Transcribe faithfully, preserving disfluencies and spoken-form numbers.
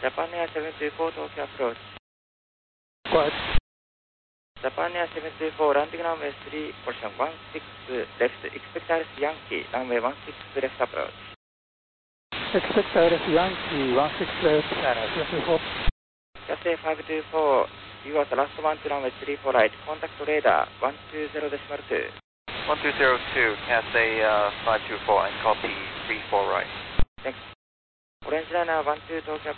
Japan Air seven two four Tokyo approach. Quiet. Japan Air seven two four landing runway three, position one six left, expect Alice Yankee, runway one six left approach. Expect Alice Yankee, one six left, seven two four. Cathay five two four, you are the last one to runway three four right, contact radar one two zero decimal two. one two zero two, Cathay uh, five two four, and copy three four right. Thanks. Orange Liner one two Tokyo